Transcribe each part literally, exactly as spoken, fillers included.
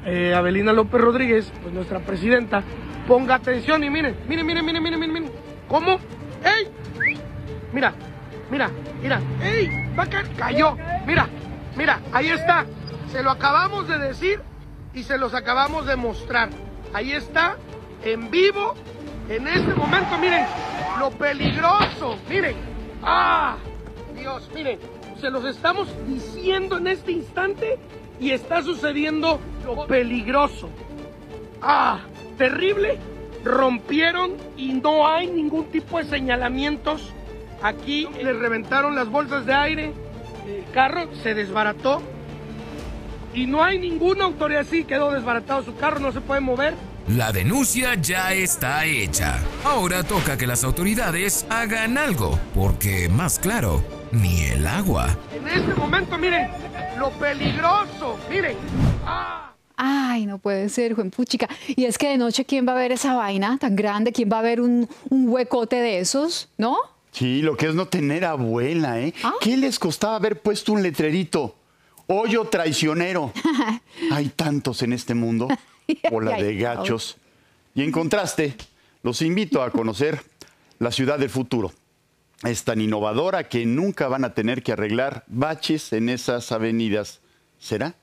eh, Avelina López Rodríguez, pues nuestra presidenta, ponga atención y miren, miren, miren, miren, miren, miren, miren. ¿Cómo? ¡Ey! Mira, mira, mira. ¡Ey! Va a caer. Cayó. Mira, mira, ahí está. Se lo acabamos de decir y se los acabamos de mostrar. Ahí está, en vivo, en este momento, miren, lo peligroso, miren. ¡Ah! Dios, miren, se los estamos diciendo en este instante y está sucediendo lo peligroso. ¡Ah! Terrible. Rompieron y no hay ningún tipo de señalamientos. Aquí les reventaron las bolsas de aire, el carro se desbarató y no hay ninguna autoridad. Sí, quedó desbaratado su carro, no se puede mover. La denuncia ya está hecha. Ahora toca que las autoridades hagan algo, porque más claro, ni el agua. En este momento, miren, lo peligroso, miren. ¡Ah! Ay, no puede ser, juempuchica. Y es que de noche, ¿quién va a ver esa vaina tan grande? ¿Quién va a ver un, un huecote de esos? ¿No? Sí, lo que es no tener abuela, ¿eh? ¿Ah? ¿Qué les costaba haber puesto un letrerito? Hoyo traicionero. Hay tantos en este mundo. Bola de gachos. Y en contraste, los invito a conocer la ciudad del futuro. Es tan innovadora que nunca van a tener que arreglar baches en esas avenidas. ¿Será?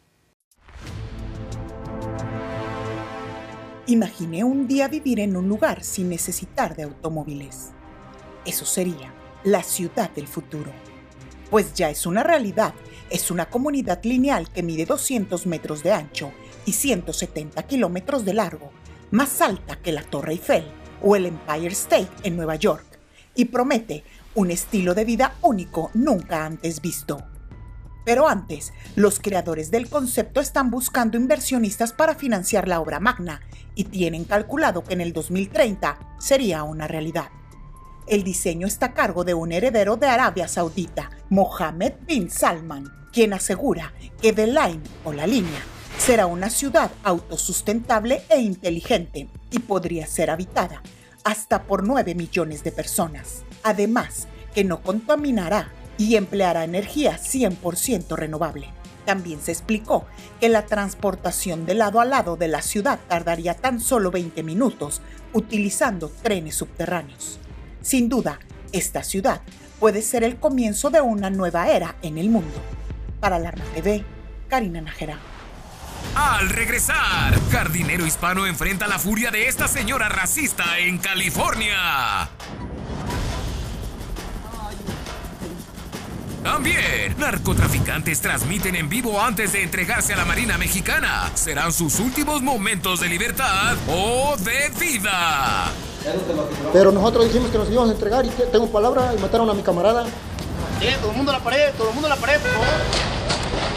Imaginé un día vivir en un lugar sin necesitar de automóviles. Eso sería la ciudad del futuro. Pues ya es una realidad. Es una comunidad lineal que mide doscientos metros de ancho y ciento setenta kilómetros de largo, más alta que la Torre Eiffel o el Empire State en Nueva York, y promete un estilo de vida único nunca antes visto. Pero antes, los creadores del concepto están buscando inversionistas para financiar la obra magna y tienen calculado que en el dos mil treinta sería una realidad. El diseño está a cargo de un heredero de Arabia Saudita, Mohammed bin Salman, quien asegura que The Line, o la línea, será una ciudad autosustentable e inteligente y podría ser habitada hasta por nueve millones de personas. Además, que no contaminará y empleará energía cien por ciento renovable. También se explicó que la transportación de lado a lado de la ciudad tardaría tan solo veinte minutos utilizando trenes subterráneos. Sin duda, esta ciudad puede ser el comienzo de una nueva era en el mundo. Para Alarma T V, Karina Nájera. Al regresar, jardinero hispano enfrenta la furia de esta señora racista en California. También, narcotraficantes transmiten en vivo antes de entregarse a la Marina Mexicana. ¿Serán sus últimos momentos de libertad o de vida? Pero nosotros dijimos que nos íbamos a entregar y tengo palabra y mataron a mi camarada. Sí, todo el mundo a la pared, todo el mundo a la pared, por favor.